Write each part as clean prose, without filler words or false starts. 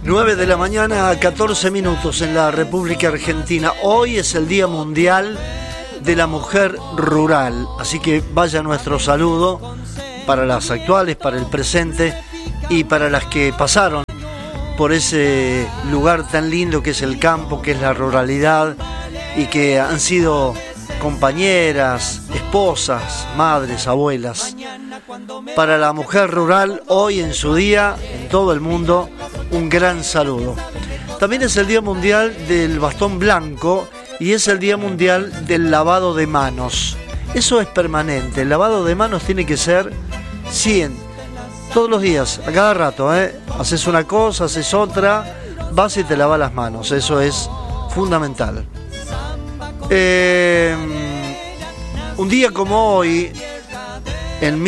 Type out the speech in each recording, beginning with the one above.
9 de la mañana a 14 minutos en la República Argentina. Hoy es el Día Mundial de la Mujer Rural, así que vaya nuestro saludo para las actuales, para el presente y para las que pasaron por ese lugar tan lindo que es el campo, que es la ruralidad, y que han sido compañeras, esposas, madres, abuelas. Para la mujer rural, hoy en su día, en todo el mundo, un gran saludo. También es el Día Mundial del Bastón Blanco y es el Día Mundial del Lavado de Manos. Eso es permanente. El lavado de manos tiene que ser todos los días, a cada rato, Haces una cosa, haces otra, vas y te lavas las manos. Eso es fundamental. Un día como hoy, en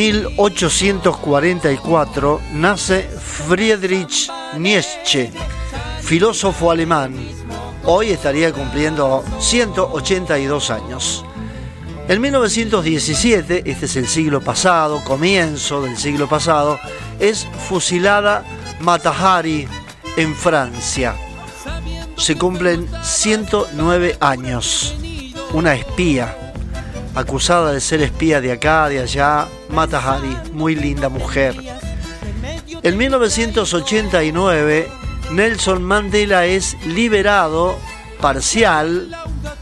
1844, nace Friedrich Nietzsche, filósofo alemán. Hoy estaría cumpliendo 182 años. En 1917, este es el siglo pasado, comienzo del siglo pasado, es fusilada Mata Hari en Francia. Se cumplen 109 años. Una espía, acusada de ser espía de acá, de allá, Mata Hari, muy linda mujer. En 1989, Nelson Mandela es liberado parcial,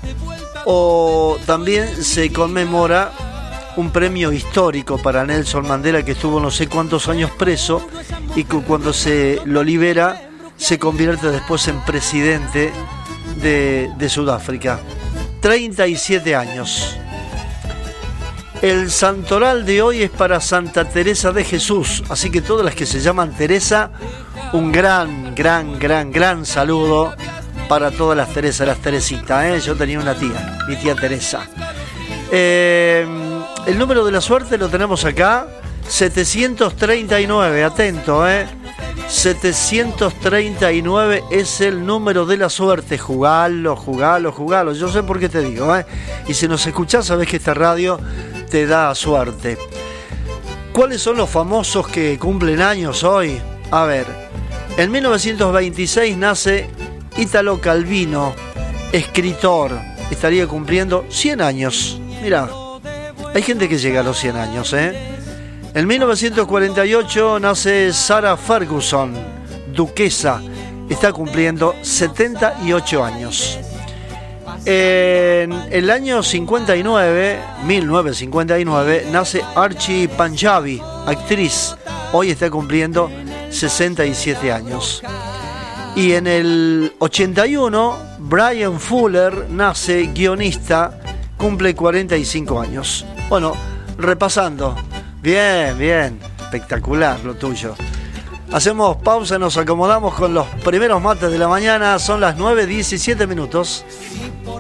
o también se conmemora un premio histórico para Nelson Mandela, que estuvo no sé cuántos años preso y que cuando se lo libera se convierte después en presidente de Sudáfrica. 37 años. El santoral de hoy es para Santa Teresa de Jesús, así que todas las que se llaman Teresa, un gran saludo para todas las Teresas, las Teresitas, Yo tenía una tía, mi tía Teresa. El número de la suerte lo tenemos acá, 739, atento, 739 es el número de la suerte. Jugalo. Yo sé por qué te digo, Y si nos escuchás, sabés que esta radio te da suerte. ¿Cuáles son los famosos que cumplen años hoy? A ver, en 1926 nace Italo Calvino, escritor. Estaría cumpliendo 100 años. Mirá, hay gente que llega a los 100 años, En 1948 nace Sarah Ferguson, duquesa. Está cumpliendo 78 años. En el año 1959, nace Archie Panjabi, actriz. Hoy está cumpliendo 67 años. Y en el 81, Brian Fuller nace, guionista, cumple 45 años. Bueno, repasando. Bien, espectacular lo tuyo. Hacemos pausa, nos acomodamos con los primeros mates de la mañana. Son las 9:17 minutos.